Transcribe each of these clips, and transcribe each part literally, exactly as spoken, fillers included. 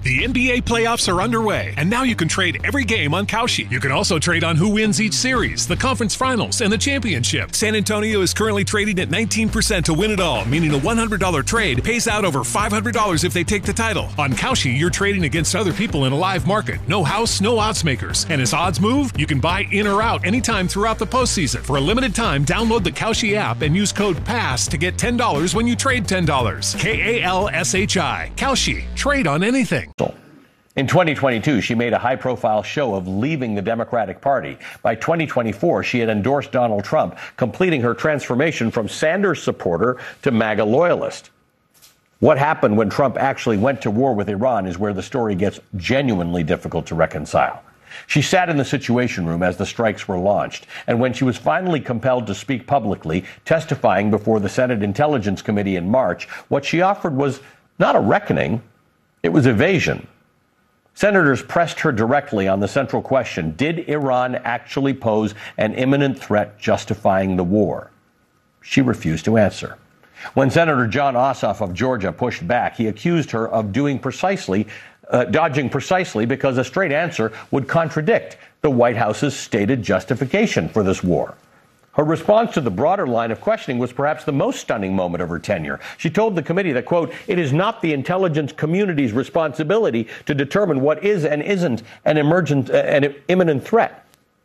The N B A playoffs are underway, and now you can trade every game on Kalshi. You can also trade on who wins each series, the conference finals, and the championship. San Antonio is currently trading at nineteen percent to win it all, meaning a one hundred dollars trade pays out over five hundred dollars if they take the title. On Kalshi, you're trading against other people in a live market. No house, no odds makers. And as odds move, you can buy in or out anytime throughout the postseason. For a limited time, download the Kalshi app and use code PASS to get ten dollars when you trade ten dollars. K A L S H I. Kalshi. Trade on anything. In twenty twenty-two, she made a high-profile show of leaving the Democratic Party. By twenty twenty-four, she had endorsed Donald Trump, completing her transformation from Sanders supporter to MAGA loyalist. What happened when Trump actually went to war with Iran is where the story gets genuinely difficult to reconcile. She sat in the Situation Room as the strikes were launched, and when she was finally compelled to speak publicly, testifying before the Senate Intelligence Committee in March, what she offered was not a reckoning, it was evasion. Senators pressed her directly on the central question, did Iran actually pose an imminent threat justifying the war? She refused to answer. When Senator Jon Ossoff of Georgia pushed back, he accused her of doing precisely, uh, dodging precisely because a straight answer would contradict the White House's stated justification for this war. Her response to the broader line of questioning was perhaps the most stunning moment of her tenure. She told the committee that, quote, it is not the intelligence community's responsibility to determine what is and isn't an emergent, uh, an imminent threat.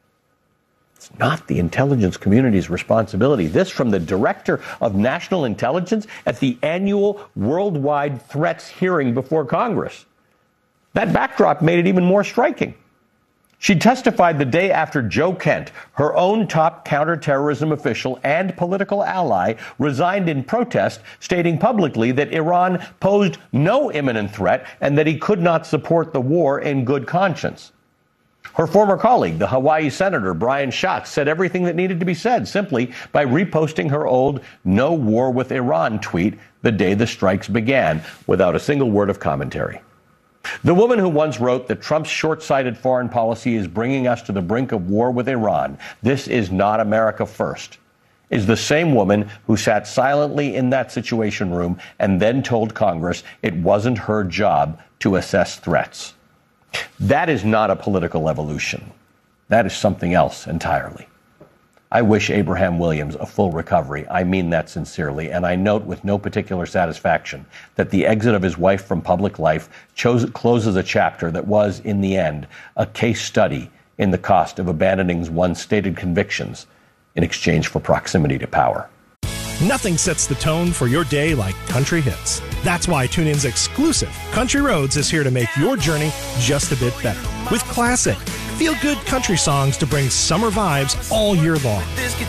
It's not the intelligence community's responsibility. This from the Director of National Intelligence at the annual Worldwide Threats hearing before Congress. That backdrop made it even more striking. She testified the day after Joe Kent, her own top counterterrorism official and political ally, resigned in protest, stating publicly that Iran posed no imminent threat and that he could not support the war in good conscience. Her former colleague, the Hawaii Senator Brian Schatz, said everything that needed to be said simply by reposting her old "No War with Iran" tweet the day the strikes began, without a single word of commentary. The woman who once wrote that Trump's short-sighted foreign policy is bringing us to the brink of war with Iran, this is not America first, is the same woman who sat silently in that Situation Room and then told Congress it wasn't her job to assess threats. That is not a political evolution. That is something else entirely. I wish Abraham Williams a full recovery. I mean that sincerely. And I note with no particular satisfaction that the exit of his wife from public life chose, closes a chapter that was, in the end, a case study in the cost of abandoning one's stated convictions in exchange for proximity to power. Nothing sets the tone for your day like country hits. That's why TuneIn's exclusive Country Roads is here to make your journey just a bit better. With classic, feel-good country songs to bring summer vibes all year long.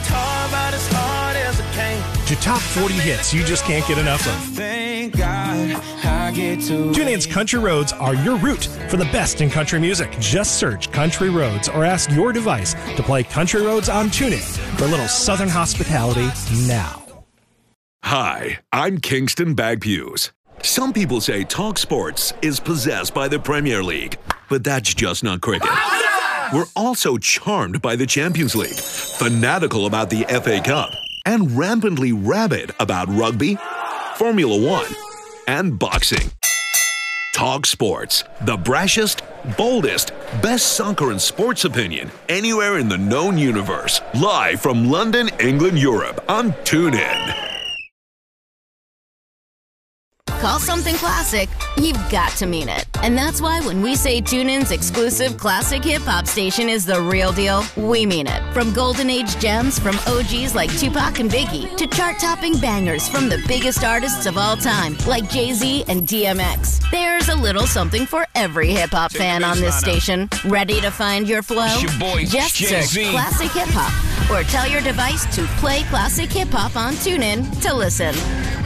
To top forty hits you just can't get enough of. TuneIn's Country Roads are your route for the best in country music. Just search Country Roads or ask your device to play Country Roads on TuneIn for a little southern hospitality now. Hi, I'm Kingston Bagpues. Some people say Talk Sports is possessed by the Premier League, but that's just not cricket. We're also charmed by the Champions League, fanatical about the F A Cup, and rampantly rabid about rugby, Formula One, and boxing. Talk Sports, the brashest, boldest, best soccer and sports opinion anywhere in the known universe. Live from London, England, Europe on TuneIn. Call something classic, you've got to mean it. And that's why when we say TuneIn's exclusive classic hip-hop station is the real deal, we mean it. From golden age gems from O Gs like Tupac and Biggie to chart-topping bangers from the biggest artists of all time like Jay-Z and D M X. There's a little something for every hip-hop fan on this station. Ready to find your flow? Your boy, Just Jay-Z. search Classic Hip Hop or tell your device to play Classic Hip Hop on TuneIn to listen.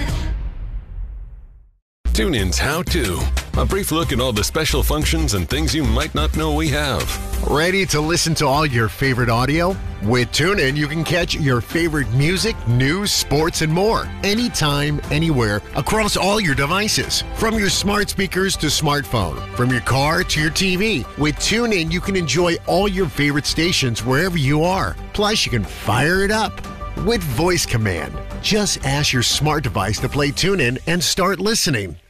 TuneIn's How To. A brief look at all the special functions and things you might not know we have. Ready to listen to all your favorite audio? With TuneIn, you can catch your favorite music, news, sports, and more. Anytime, anywhere, across all your devices. From your smart speakers to smartphone. From your car to your T V. With TuneIn, you can enjoy all your favorite stations wherever you are. Plus, you can fire it up with voice command. Just ask your smart device to play TuneIn and start listening.